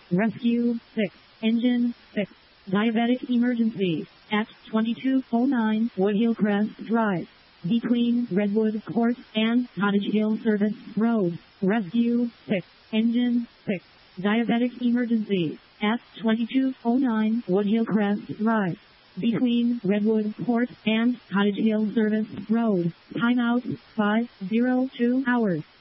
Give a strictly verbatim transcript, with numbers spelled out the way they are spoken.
Rescue six. Engine six. Diabetic emergency at twenty-two oh nine Woodhill Crest Drive, between Redwood Court and Cottage Hill Service Road. Rescue six. Engine six. Diabetic emergency at twenty-two oh nine Woodhill Crest Drive, between Redwood Court and Cottage Hill Service Road. Timeout five oh two hours.